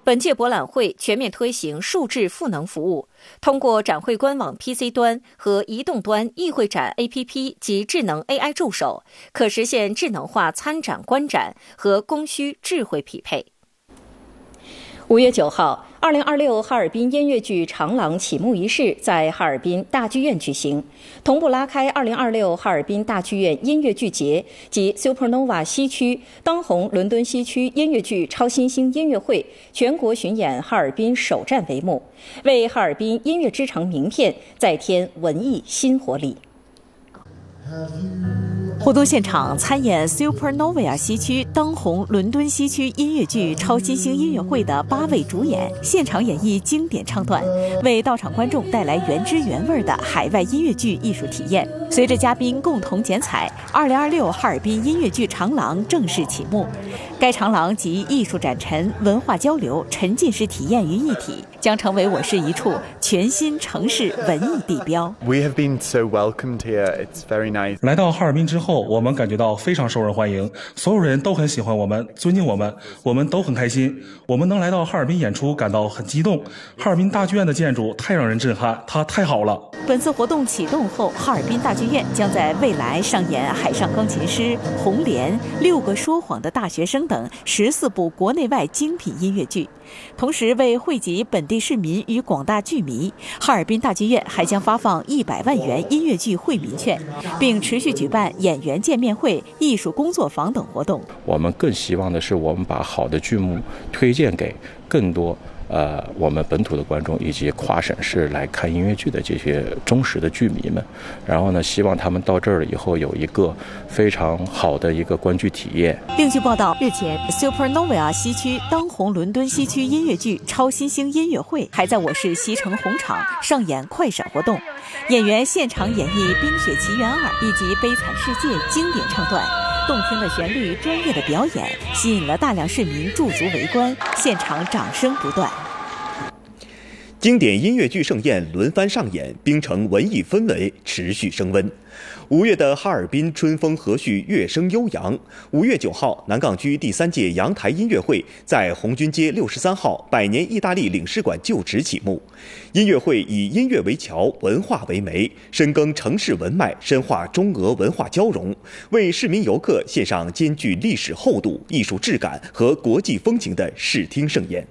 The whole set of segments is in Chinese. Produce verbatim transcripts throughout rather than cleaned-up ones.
本届博览会全面推行数字赋能服务，通过展会官网 P C 端和移动端易会展 A P P 及智能 A I 助手，可实现智能化参展观展和供需智慧匹配。五月九号，二零二六哈尔滨音乐剧长廊启幕仪式在哈尔滨大剧院举行，同步拉开二零二六哈尔滨大剧院音乐剧节及 Supernova 西区当红伦敦西区音乐剧超新星音乐会全国巡演哈尔滨首站帷幕，为哈尔滨音乐之城名片再添文艺新活力。活动现场参演 Supernova 西区当红伦敦西区音乐剧超新星音乐会的八位主演现场演绎经典唱段，为到场观众带来原汁原味的海外音乐剧艺术体验。随着嘉宾共同剪彩，二零二六哈尔滨音乐剧长廊正式启幕。该长廊集艺术展陈、文化交流、沉浸式体验于一体，将成为我市一处全新城市文艺地标。 We have been so welcomed here. It's very nice. 来到哈尔滨之后，我们感觉到非常受人欢迎，所有人都很喜欢我们，尊敬我们，我们都很开心。我们能来到哈尔滨演出，感到很激动。哈尔滨大剧院的建筑太让人震撼，它太好了。 本次活动启动后，哈尔滨大剧院将在未来上演《海上钢琴师》、《红莲》、《六个说谎的大学生》等十四部国内外精品音乐剧。同时，为惠及本地市民与广大剧迷，哈尔滨大剧院还将发放一百万元音乐剧惠民券，并持续举办演员见面会、艺术工作坊等活动。 我们更希望的是，我们把好的剧目推荐给更多呃，我们本土的观众以及跨省市来看音乐剧的这些忠实的剧迷们，然后呢，希望他们到这儿以后有一个非常好的一个观剧体验。 另据报道，日前 Supernova 西区当红伦敦西区音乐剧超新星音乐会还在我市西城红场上演快闪活动，演员现场演绎《冰雪奇缘二》以及《悲惨世界》经典唱段。动听的旋律、专业的表演，吸引了大量市民驻足围观，现场掌声不断。 经典音乐剧盛宴轮番上演，冰城文艺氛围持续升温。五月的哈尔滨春风和煦，乐声悠扬。五月九号，南岗区第三届阳台音乐会在红军街六十三号百年意大利领事馆旧址启幕。音乐会以音乐为桥，文化为媒，深耕城市文脉，深化中俄文化交融，为市民游客献上兼具历史厚度、艺术质感和国际风情的视听盛宴。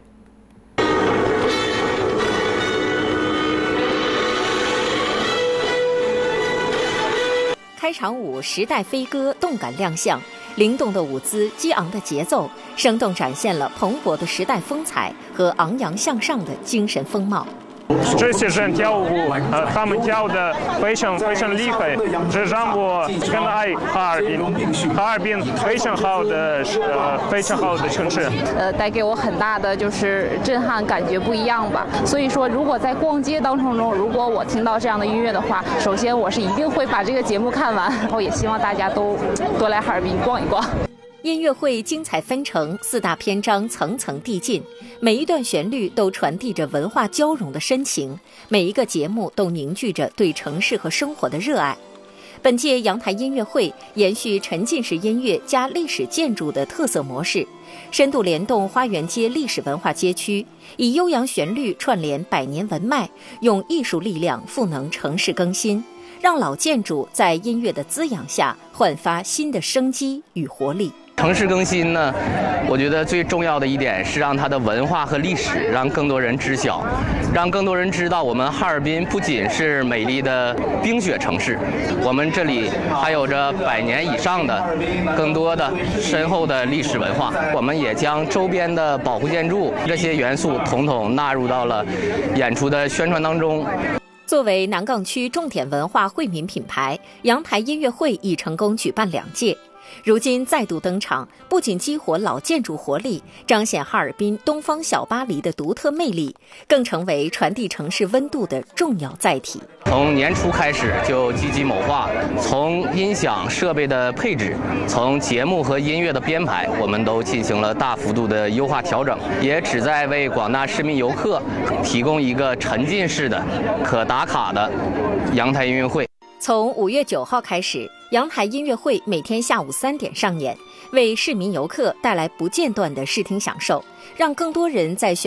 开场舞《时代飞歌》动感亮相，灵动的舞姿、激昂的节奏，生动展现了蓬勃的时代风采和昂扬向上的精神风貌。 这些人跳舞，呃，他们跳的非常非常厉害，这让我更爱哈尔滨。哈尔滨非常好的，呃，非常好的城市。 呃，带给我很大的就是震撼，感觉不一样吧。所以说，如果在逛街当中中，如果我听到这样的音乐的话，首先我是一定会把这个节目看完，然后也希望大家都多来哈尔滨逛一逛。 音乐会精彩纷呈，四大篇章层层递进，每一段旋律都传递着文化交融的深情，每一个节目都凝聚着对城市和生活的热爱。本届阳台音乐会延续沉浸式音乐加历史建筑的特色模式，深度联动花园街历史文化街区，以悠扬旋律串联百年文脉，用艺术力量赋能城市更新，让老建筑在音乐的滋养下焕发新的生机与活力。 城市更新呢，我觉得最重要的一点是让它的文化和历史让更多人知晓，让更多人知道我们哈尔滨不仅是美丽的冰雪城市，我们这里还有着百年以上的更多的深厚的历史文化。我们也将周边的保护建筑这些元素统统纳入到了演出的宣传当中。 作为南岗区重点文化惠民品牌，阳台音乐会已成功举办两届，如今再度登场，不仅激活老建筑活力，彰显哈尔滨东方小巴黎的独特魅力，更成为传递城市温度的重要载体。 从年初开始就积极谋划，从音响设备的配置，从节目和音乐的编排，我们都进行了大幅度的优化调整，也旨在为广大市民游客提供一个沉浸式的、可打卡的阳台音乐会。 从五月九号开始，阳台音乐会每天下午三点上演，为市民游客带来不间断的视听享受，让更多人在